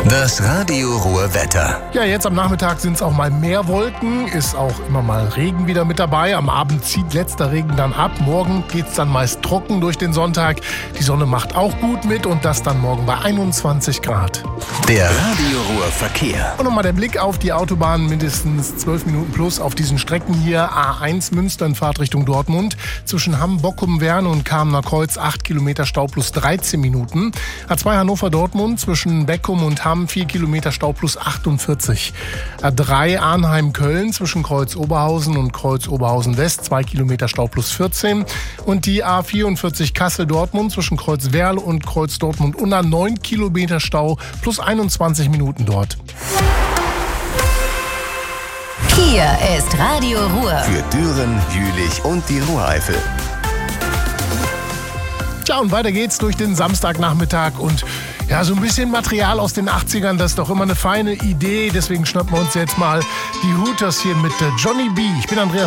Das Radio Ruhr Wetter. Ja, jetzt am Nachmittag sind es auch mal mehr Wolken, ist auch immer mal Regen wieder mit dabei. Am Abend zieht letzter Regen dann ab. Morgen geht es dann meist trocken durch den Sonntag. Die Sonne macht auch gut mit und das dann morgen bei 21 Grad. Der Radio Ruhr Verkehr. Und nochmal der Blick auf die Autobahn, mindestens 12 Minuten plus auf diesen Strecken hier. A1 Münster in Fahrtrichtung Dortmund. Zwischen Hamm, Bockum, Werne und Kamener Kreuz 8 Kilometer Stau plus 13 Minuten. A2 Hannover-Dortmund zwischen Beckum und Hamm 4 Kilometer Stau plus 48. A3 Arnheim-Köln zwischen Kreuz Oberhausen und Kreuz Oberhausen-West 2 Kilometer Stau plus 14. Und die A44 Kassel-Dortmund zwischen Kreuz Werl und Kreuz Dortmund-Unna 9 Kilometer Stau plus 21 Minuten dort. Hier ist Radio Ruhr. Für Düren, Jülich und die Ruhreifel. Tja, und weiter geht's durch den Samstagnachmittag und ja, so ein bisschen Material aus den 80ern, das ist doch immer eine feine Idee. Deswegen schnappen wir uns jetzt mal die Hooters hier mit Johnny B. Ich bin Andreas